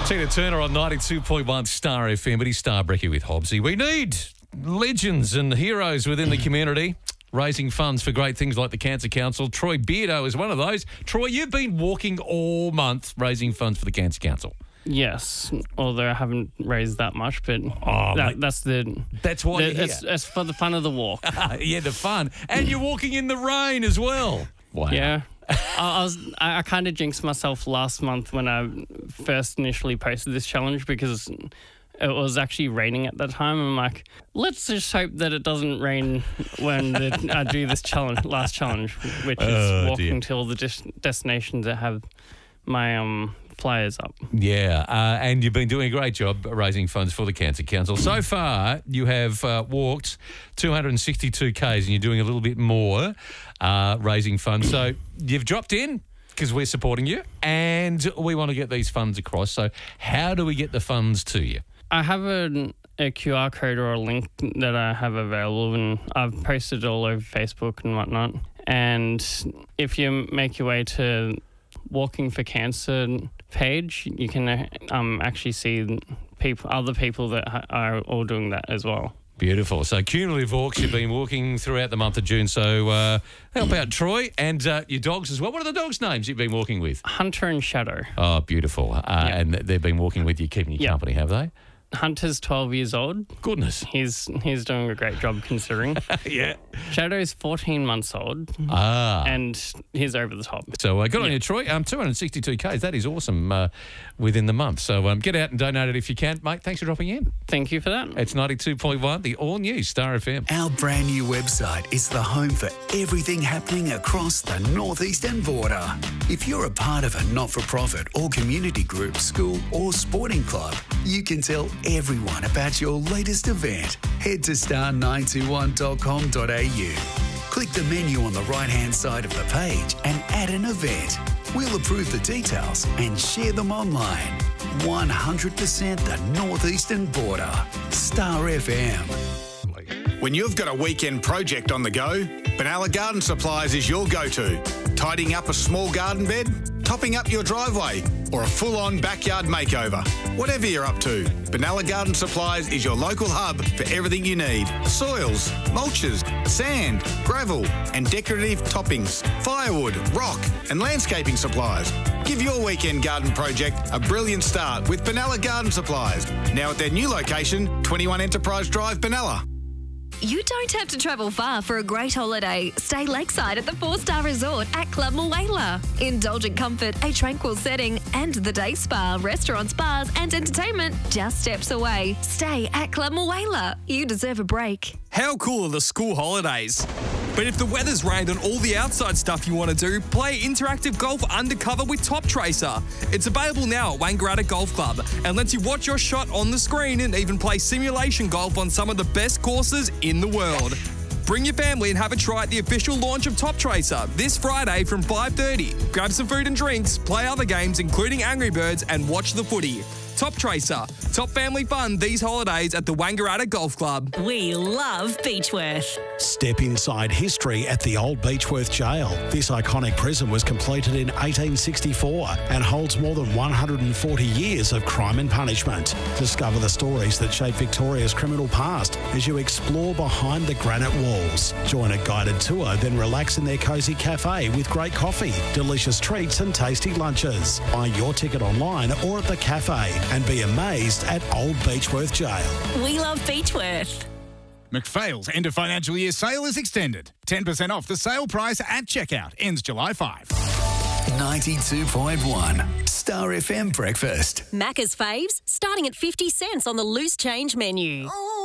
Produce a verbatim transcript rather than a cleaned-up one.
Tina Turner on ninety-two point one Star F M, but he's Starbreaker with Hobbsy. We need legends and heroes within the community, raising funds for great things like the Cancer Council. Troy Beardo is one of those. Troy, you've been walking all month raising funds for the Cancer Council. Yes, although I haven't raised that much, but Oh, that, mate. that's the That's why the, you're here. it's, it's for the fun of the walk. Yeah, the fun. And you're walking in the rain as well. Wow. Yeah. I, I was I, I kind of jinxed myself last month when I first initially posted this challenge because it was actually raining at that time. I'm like, let's just hope that it doesn't rain when the, I do this challenge, last challenge, which is Oh, walking dear. to all the des- destinations that have my um flyers up. Yeah, uh, and you've been doing a great job raising funds for the Cancer Council. So far, you have uh, walked two hundred sixty-two kays and you're doing a little bit more uh, raising funds. So you've dropped in because we're supporting you and we want to get these funds across. So how do we get the funds to you? I have a, a Q R code or a link that I have available, and I've posted it all over Facebook and whatnot. And if you make your way to Walking for Cancer page, you can um, actually see people, other people that ha- are all doing that as well. Beautiful. So cumulative walks, you've been walking throughout the month of June. So uh, help out Troy and uh, your dogs as well. What are the dogs' names you've been walking with? Hunter and Shadow. Oh, beautiful. Uh, And they've been walking with you, keeping you Yeah. company, have they? Hunter's twelve years old. Goodness. He's he's doing a great job considering. Yeah. Shadow's fourteen months old, Ah. and he's over the top. So uh, good on you, Troy. Um, two hundred sixty-two kays, that is awesome uh, within the month. So um, get out and donate it if you can. Mate, thanks for dropping in. Thank you for that. It's ninety-two point one, the all-new Star F M. Our brand new website is the home for everything happening across the northeastern border. If you're a part of a not-for-profit or community group, school or sporting club, you can tell everyone about your latest event. Head to star nine two one dot com dot a u. Click the menu on the right-hand side of the page and add an event. We'll approve the details and share them online. one hundred percent the northeastern border. Star F M. When you've got a weekend project on the go, Benalla Garden Supplies is your go-to. Tidying up a small garden bed, topping up your driveway, or a full-on backyard makeover. Whatever you're up to, Benalla Garden Supplies is your local hub for everything you need. Soils, mulches, sand, gravel, and decorative toppings, firewood, rock, and landscaping supplies. Give your weekend garden project a brilliant start with Benalla Garden Supplies. Now at their new location, twenty-one Enterprise Drive, Benalla. You don't have to travel far for a great holiday. Stay lakeside at the four-star resort at Club Mulwala. Indulgent comfort, a tranquil setting, and the day spa, restaurants, bars, and entertainment just steps away. Stay at Club Mulwala. You deserve a break. How cool are the school holidays? But if the weather's rained on all the outside stuff you want to do, play interactive golf undercover with Top Tracer. It's available now at Wangaratta Golf Club and lets you watch your shot on the screen and even play simulation golf on some of the best courses in the world. Bring your family and have a try at the official launch of Top Tracer this Friday from five thirty. Grab some food and drinks, play other games including Angry Birds and watch the footy. Top Tracer, top family fun these holidays at the Wangaratta Golf Club. We love Beechworth. Step inside history at the old Beechworth Jail. This iconic prison was completed in eighteen sixty-four and holds more than one hundred forty years of crime and punishment. Discover the stories that shape Victoria's criminal past as you explore behind the granite walls. Join a guided tour, then relax in their cosy cafe with great coffee, delicious treats and tasty lunches. Buy your ticket online or at the cafe and be amazed at Old Beechworth Jail. We love Beechworth. McPhail's end of financial year sale is extended. ten percent off the sale price at checkout. Ends July fifth. ninety-two point one Star F M Breakfast. Macca's faves, starting at fifty cents on the loose change menu.